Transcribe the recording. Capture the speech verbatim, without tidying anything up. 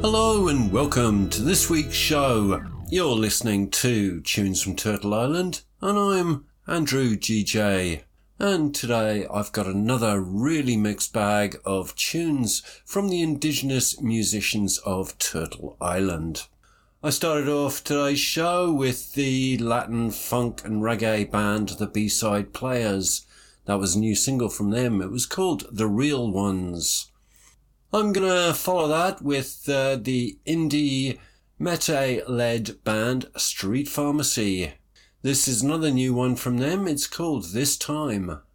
Hello and welcome to this week's show. You're listening to Tunes from Turtle Island and I'm Andrew G J. And today I've got another really mixed bag of tunes from the indigenous musicians of Turtle Island. I started off today's show with the Latin funk and reggae band The B-Side Players. That was a new single from them. It was called The Real Ones. I'm going to follow that with uh, the indie Mete-led band Street Pharmacy. This is another new one from them. It's called This Time.